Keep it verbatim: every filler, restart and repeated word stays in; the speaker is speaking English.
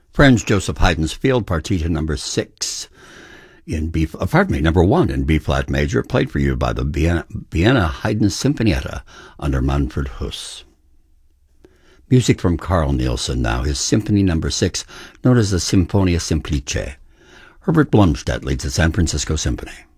Franz Joseph Haydn's Field Partita number six in B, uh, pardon me, number one in B flat major, played for you by the Vienna, Vienna Haydn Sinfonietta under Manfred Huss. Music from Carl Nielsen now, his Symphony number six, known as the Sinfonia Semplice. Herbert Blomstedt leads the San Francisco Symphony.